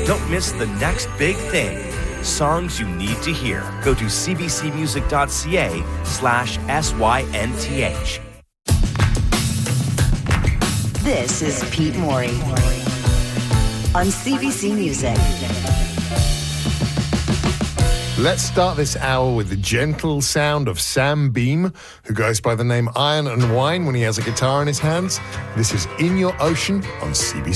Don't miss the next big thing. Songs you need to hear. Go to cbcmusic.ca/SYNTH. This is Pete Morey on CBC Music. Let's start this hour with the gentle sound of Sam Beam, who goes by the name Iron and Wine when he has a guitar in his hands. This is In Your Ocean on CBC.